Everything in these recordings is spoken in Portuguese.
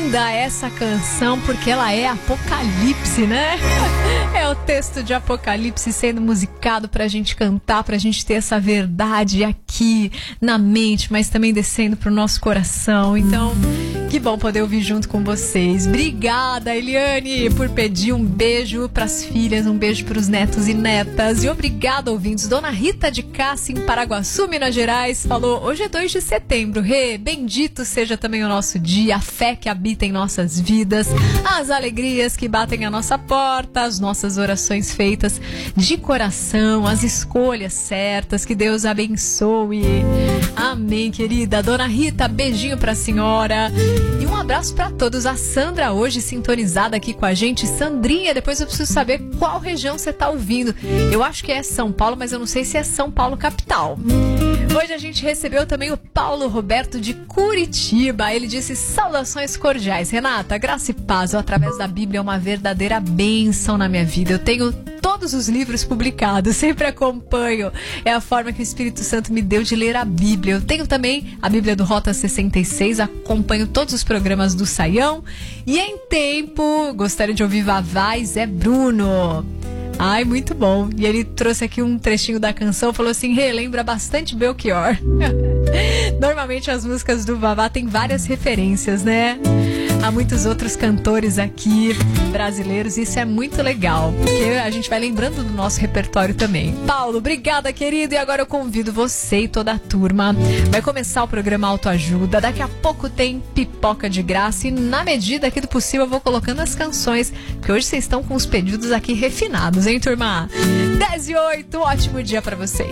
linda essa canção, porque ela é Apocalipse, né? É o texto de Apocalipse sendo musicado pra gente cantar, pra gente ter essa verdade aqui na mente, mas também descendo pro nosso coração. Então, que bom poder ouvir junto com vocês. Obrigada, Eliane, por pedir um beijo pras filhas, um beijo pros netos e netas. E obrigada, ouvintes. Dona Rita de Cássia, em Paraguaçu, Minas Gerais, falou: hoje é 2 de setembro. Bendito seja também o nosso dia, a fé que habita em nossas vidas, as alegrias que batem à nossa porta, as nossas orações feitas de coração, as escolhas certas. Que Deus abençoe. Amém, querida. Dona Rita, beijinho pra senhora. E um abraço pra todos. A Sandra hoje sintonizada aqui com a gente. Sandrinha, depois eu preciso saber qual região você tá ouvindo. Eu acho que é São Paulo, mas eu não sei se é São Paulo capital. Hoje a gente recebeu também o Paulo Roberto de Curitiba. Ele disse: saudações cordiais. Renata, graça e paz. Eu, através da Bíblia, é uma verdadeira bênção na minha vida. Eu tenho todos os livros publicados, sempre acompanho. É a forma que o Espírito Santo me deu de ler a Bíblia. Eu tenho também a Bíblia do Rota 66, acompanho todos os programas do Saião. E em tempo, gostaria de ouvir Vavá e Zé Bruno. Ai, muito bom. E ele trouxe aqui um trechinho da canção, falou assim: relembra bastante Belchior. Normalmente as músicas do Vavá têm várias referências, né? Há muitos outros cantores aqui brasileiros, e isso é muito legal, porque a gente vai lembrando do nosso repertório também. Paulo, obrigada, querido. E agora eu convido você e toda a turma. Vai começar o programa Autoajuda. Daqui a pouco tem pipoca de graça, e na medida aqui do possível eu vou colocando as canções, porque hoje vocês estão com os pedidos aqui refinados, hein, turma? 10:08, ótimo dia pra vocês.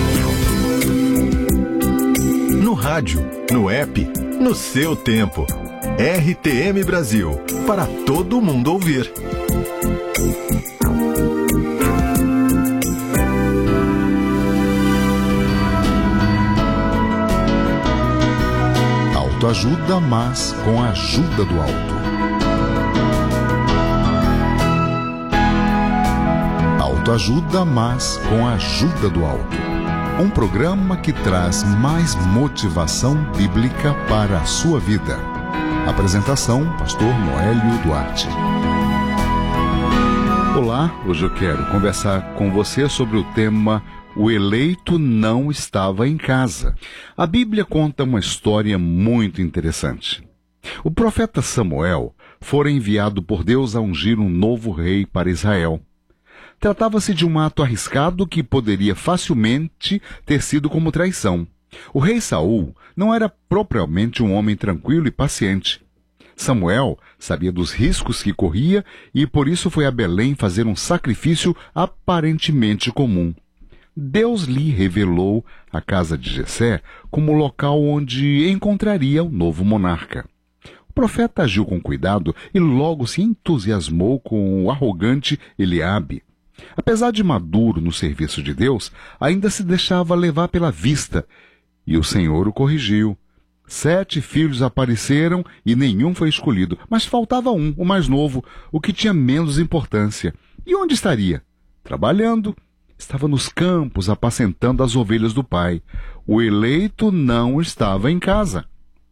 No rádio, no app, no seu tempo. RTM Brasil, para todo mundo ouvir. Autoajuda, mas com a ajuda do alto. Autoajuda, mas com a ajuda do alto. Um programa que traz mais motivação bíblica para a sua vida. Apresentação, Pastor Noélio Duarte. Olá, hoje eu quero conversar com você sobre o tema O eleito não estava em casa. A Bíblia conta uma história muito interessante. O profeta Samuel fora enviado por Deus a ungir um novo rei para Israel. Tratava-se de um ato arriscado que poderia facilmente ter sido como traição. O rei Saul não era propriamente um homem tranquilo e paciente. Samuel sabia dos riscos que corria e por isso foi a Belém fazer um sacrifício aparentemente comum. Deus lhe revelou a casa de Jessé como o local onde encontraria o novo monarca. O profeta agiu com cuidado e logo se entusiasmou com o arrogante Eliabe. Apesar de maduro no serviço de Deus, ainda se deixava levar pela vista. E o Senhor o corrigiu. 7 filhos apareceram e nenhum foi escolhido. Mas faltava um, o mais novo, o que tinha menos importância. E onde estaria? Trabalhando. Estava nos campos, apacentando as ovelhas do pai. O eleito não estava em casa.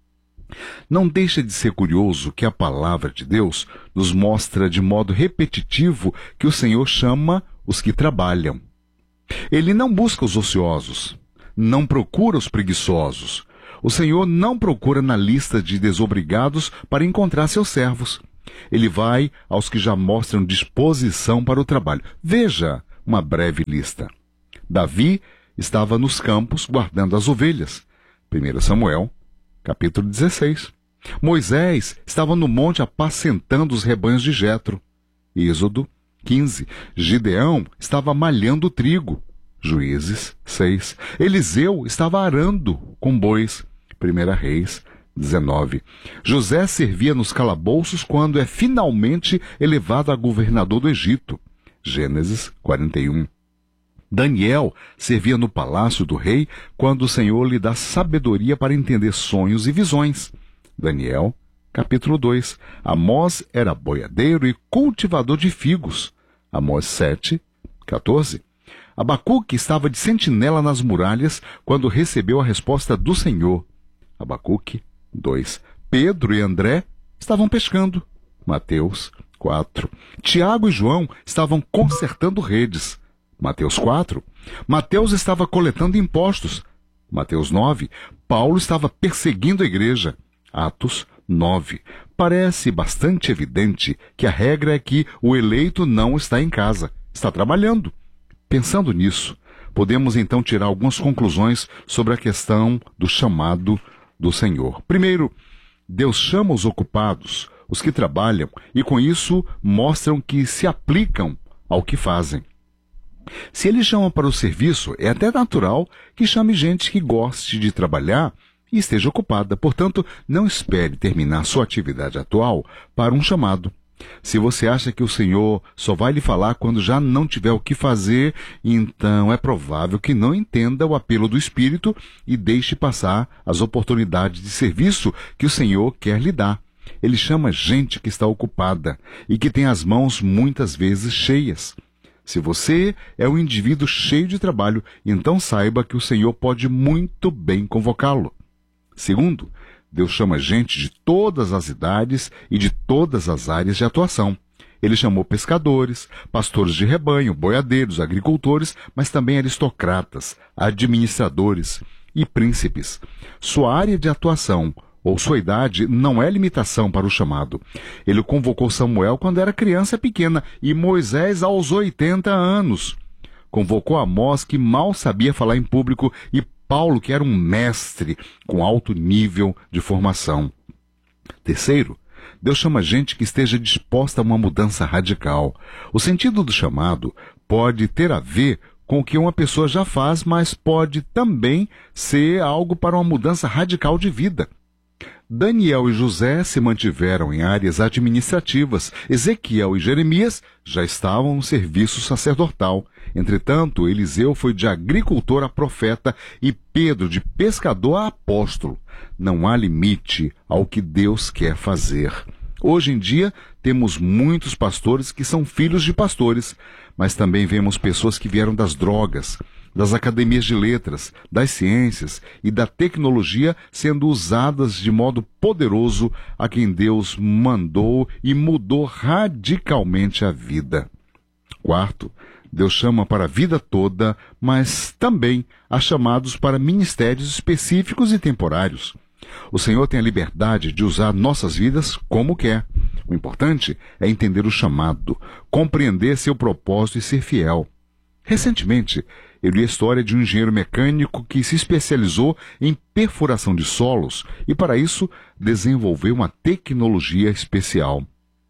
Não deixa de ser curioso que a palavra de Deus nos mostra de modo repetitivo que o Senhor chama os que trabalham. Ele não busca os ociosos. Não procura os preguiçosos. O Senhor não procura na lista de desobrigados para encontrar seus servos. Ele vai aos que já mostram disposição para o trabalho. Veja uma breve lista. Davi estava nos campos guardando as ovelhas. 1 Samuel, capítulo 16. Moisés estava no monte apacentando os rebanhos de Jetro. Êxodo 15. Gideão estava malhando trigo. Juízes 6. Eliseu estava arando com bois. 1 Reis 19. José servia nos calabouços quando é finalmente elevado a governador do Egito. Gênesis 41. Daniel servia no palácio do rei quando o Senhor lhe dá sabedoria para entender sonhos e visões. Daniel, capítulo 2. Amós era boiadeiro e cultivador de figos. Amós 7, 14. Abacuque estava de sentinela nas muralhas quando recebeu a resposta do Senhor. Abacuque 2. Pedro e André estavam pescando. Mateus 4. Tiago e João estavam consertando redes. Mateus 4. Mateus estava coletando impostos. Mateus 9. Paulo estava perseguindo a igreja. Atos 9. Parece bastante evidente que a regra é que o eleito não está em casa, está trabalhando. Pensando nisso, podemos então tirar algumas conclusões sobre a questão do chamado do Senhor. Primeiro, Deus chama os ocupados, os que trabalham, e com isso mostram que se aplicam ao que fazem. Se Ele chama para o serviço, é até natural que chame gente que goste de trabalhar e esteja ocupada. Portanto, não espere terminar sua atividade atual para um chamado. Se você acha que o Senhor só vai lhe falar quando já não tiver o que fazer, então é provável que não entenda o apelo do Espírito e deixe passar as oportunidades de serviço que o Senhor quer lhe dar. Ele chama gente que está ocupada e que tem as mãos muitas vezes cheias. Se você é um indivíduo cheio de trabalho, então saiba que o Senhor pode muito bem convocá-lo. Segundo, Deus chama gente de todas as idades e de todas as áreas de atuação. Ele chamou pescadores, pastores de rebanho, boiadeiros, agricultores, mas também aristocratas, administradores e príncipes. Sua área de atuação ou sua idade não é limitação para o chamado. Ele convocou Samuel quando era criança pequena e Moisés aos 80 anos. Convocou Amós, que mal sabia falar em público, e Paulo, que era um mestre com alto nível de formação. Terceiro, Deus chama gente que esteja disposta a uma mudança radical. O sentido do chamado pode ter a ver com o que uma pessoa já faz, mas pode também ser algo para uma mudança radical de vida. Daniel e José se mantiveram em áreas administrativas. Ezequiel e Jeremias já estavam no serviço sacerdotal. Entretanto, Eliseu foi de agricultor a profeta e Pedro de pescador a apóstolo. Não há limite ao que Deus quer fazer. Hoje em dia, temos muitos pastores que são filhos de pastores, mas também vemos pessoas que vieram das drogas, das academias de letras, das ciências e da tecnologia sendo usadas de modo poderoso a quem Deus mandou e mudou radicalmente a vida. Quarto, Deus chama para a vida toda, mas também há chamados para ministérios específicos e temporários. O Senhor tem a liberdade de usar nossas vidas como quer. O importante é entender o chamado, compreender seu propósito e ser fiel. Recentemente, eu li a história de um engenheiro mecânico que se especializou em perfuração de solos e, para isso, desenvolveu uma tecnologia especial.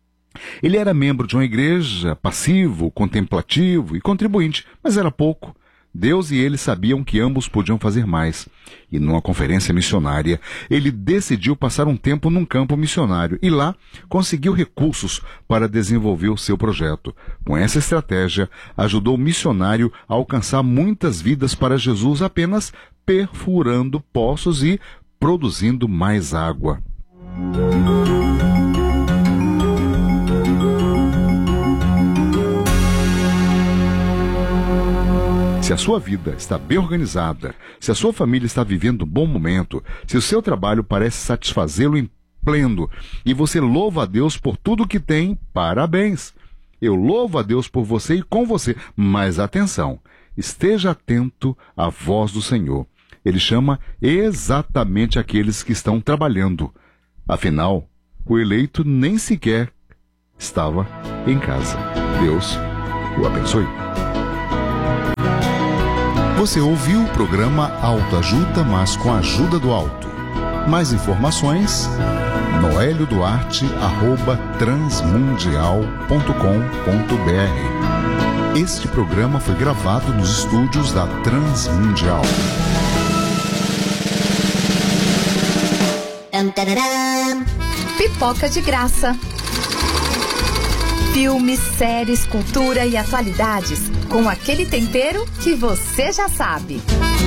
Ele era membro de uma igreja, passivo, contemplativo e contribuinte, mas era pouco. Deus e ele sabiam que ambos podiam fazer mais. E numa conferência missionária, ele decidiu passar um tempo num campo missionário e lá conseguiu recursos para desenvolver o seu projeto. Com essa estratégia, ajudou o missionário a alcançar muitas vidas para Jesus apenas perfurando poços e produzindo mais água. Se a sua vida está bem organizada, se a sua família está vivendo um bom momento, se o seu trabalho parece satisfazê-lo em pleno e você louva a Deus por tudo que tem, parabéns! Eu louvo a Deus por você e com você, mas atenção, esteja atento à voz do Senhor. Ele chama exatamente aqueles que estão trabalhando. Afinal, o eleito nem sequer estava em casa. Deus o abençoe. Você ouviu o programa Autoajuda, mas com a ajuda do alto. Mais informações, noelioduarte@transmundial.com.br. Este programa foi gravado nos estúdios da Transmundial. Pipoca de graça. Filmes, séries, cultura e atualidades, com aquele tempero que você já sabe.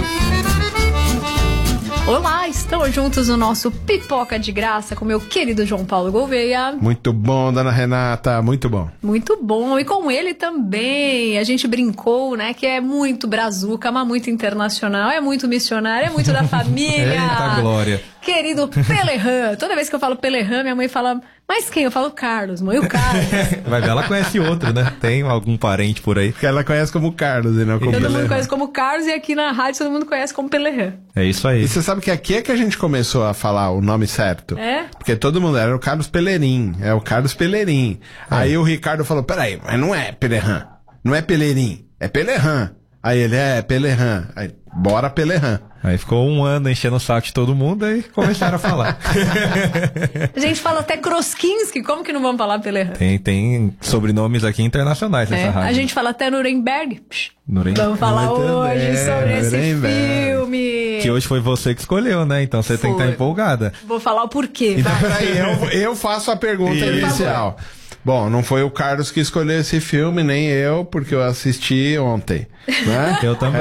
Olá, estamos juntos no nosso Pipoca de Graça com meu querido João Paulo Gouveia. Muito bom, dona Renata, muito bom. Muito bom, e com ele também. A gente brincou, né, que é muito brazuca, mas muito internacional, é muito missionário, é muito da família. Eita glória. querido Pelerhan. Toda vez que eu falo Pelerhan, minha mãe fala, mas quem? Eu falo Carlos, mãe, o Carlos. Vai ver, ela conhece outro, né? Tem algum parente por aí. Que ela conhece como Carlos e não como Todo mundo Pelerhan. conhece como Carlos e aqui na rádio todo mundo conhece como Pelerhan. É isso aí. E você sabe que aqui é que a gente começou a falar o nome certo. É? Porque todo mundo era o Carlos Pelerim. É o Carlos Pelerim. Aí o Ricardo falou, peraí, mas não é Pelerhan. Não é Pelerim. É Pelerhan. Aí ele, Pelerhan. Aí, bora Pelerhan. Aí ficou um ano enchendo o saco de todo mundo e começaram a falar. A gente fala até Kroskinski, como que não vamos falar Pelerhan? Tem sobrenomes aqui internacionais nessa rádio. A gente fala até Nuremberg. Nuremberg. Vamos falar Muito hoje bem, sobre esse Nuremberg. filme. Que hoje foi você que escolheu, né? Então você tem que estar empolgada. Vou falar o porquê. Então, vai. peraí, eu faço a pergunta inicial. Bom, não foi o Carlos que escolheu esse filme, nem eu, porque eu assisti ontem. Né? Eu também.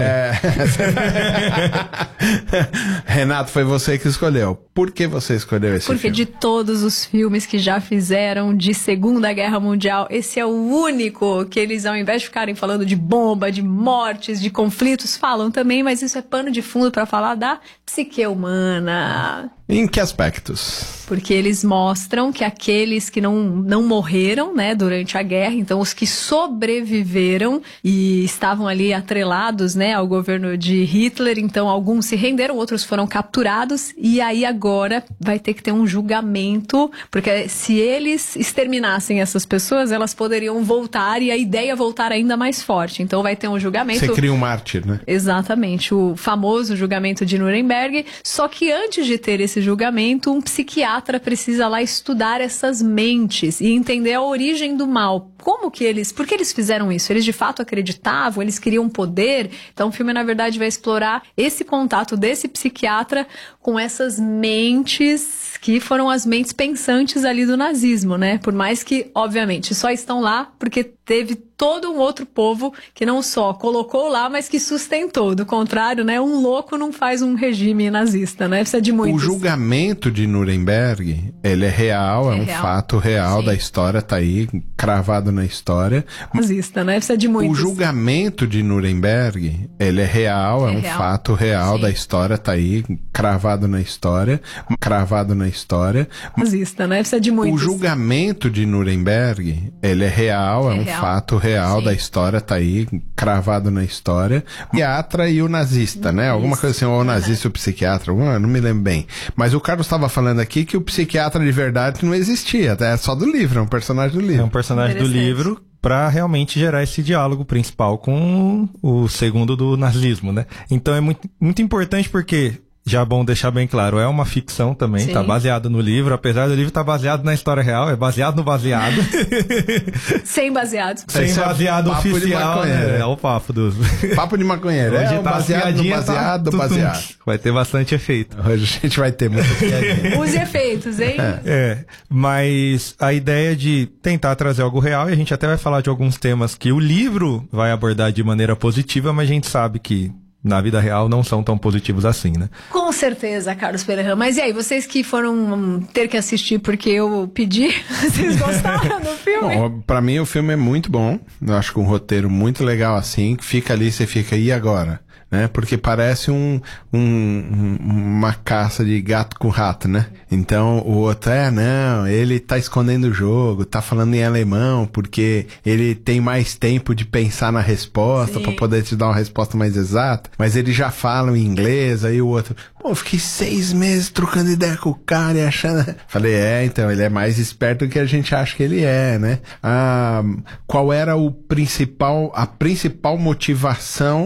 Renato, foi você que escolheu. Por que você escolheu esse Porque filme? de todos os filmes que já fizeram de Segunda Guerra Mundial, esse é o único que eles, ao invés de ficarem falando de bomba, de mortes, de conflitos, falam também, mas isso é pano de fundo para falar da psique humana. Em que aspectos? Porque eles mostram que aqueles que não morreram, né, durante a guerra, então os que sobreviveram e estavam ali atrelados, né, ao governo de Hitler, então alguns se renderam, outros foram capturados, e aí agora vai ter que ter um julgamento, porque se eles exterminassem essas pessoas, elas poderiam voltar, e a ideia é voltar ainda mais forte, então vai ter um julgamento. Você cria um mártir, né? Exatamente, o famoso julgamento de Nuremberg, só que antes de ter esse julgamento, um psiquiatra precisa lá estudar essas mentes e entender a origem do mal. Por que eles fizeram isso? Eles de fato acreditavam? Eles queriam poder? Então o filme, na verdade, vai explorar esse contato desse psiquiatra com essas mentes que foram as mentes pensantes ali do nazismo, né? Por mais que, obviamente, só estão lá porque teve todo um outro povo que não só colocou lá, mas que sustentou. Do contrário, né? Um louco não faz um regime nazista, né? Precisa de muitos. O julgamento de Nuremberg, ele é real, é um real. fato real Sim. da história, tá aí, cravado na história. Nazista, né? Precisa de muitos. O julgamento de Nuremberg, ele é real, é um real. fato real Sim. da história, tá aí, cravado na história. Nazista, né? Precisa de muitos. O julgamento de Nuremberg, ele é real, é um real. fato real Sim. da história, tá aí, cravado na história. O psiquiatra e o nazista, né? Alguma coisa assim, ou o nazista e o psiquiatra, não me lembro bem. Mas o Carlos estava falando aqui que o psiquiatra de verdade não existia, é só do livro, é um personagem do É livro. um personagem do Interessante. livro para realmente gerar esse diálogo principal com o segundo do nazismo, né? Então é muito, muito importante porque, já é bom deixar bem claro, é uma ficção também, Sim. tá baseado no livro, apesar do livro estar baseado na história real, é baseado no baseado. Sem baseado. Sem Esse é baseado papo de oficial, maconheiro, né? é. É o papo dos... Papo de maconheiro, Hoje o baseado no baseado, baseado. Vai ter bastante efeito. Hoje a gente vai ter muita piadinha. Os efeitos, hein? Mas a ideia de tentar trazer algo real, e a gente até vai falar de alguns temas que o livro vai abordar de maneira positiva, mas a gente sabe que na vida real não são tão positivos assim, né? Com certeza, Carlos Pelerhan. Mas e aí, vocês que foram ter que assistir porque eu pedi, vocês gostaram do filme? Bom, pra mim o filme é muito bom. Eu acho que um roteiro muito legal assim, que fica ali, você fica, e agora? Né? Porque parece uma caça de gato com rato, né? Então o outro, não, ele tá escondendo o jogo, tá falando em alemão, porque ele tem mais tempo de pensar na resposta, Sim. pra poder te dar uma resposta mais exata, mas ele já fala em inglês, aí o outro, eu fiquei 6 meses trocando ideia com o cara e achando... Falei, então, ele é mais esperto do que a gente acha que ele é, né? Qual era a principal motivação